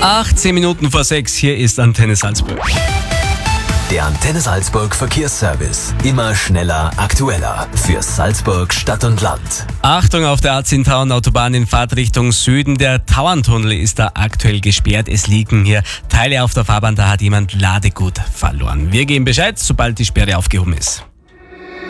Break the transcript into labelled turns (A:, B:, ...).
A: 18 Minuten vor 6, hier ist Antenne Salzburg.
B: Der Antenne Salzburg Verkehrsservice. Immer schneller, aktueller. Für Salzburg, Stadt und Land.
A: Achtung auf der A10-Tauern-Autobahn in Fahrtrichtung Süden. Der Tauerntunnel ist da aktuell gesperrt. Es liegen hier Teile auf der Fahrbahn, da hat jemand Ladegut verloren. Wir geben Bescheid, sobald die Sperre aufgehoben ist.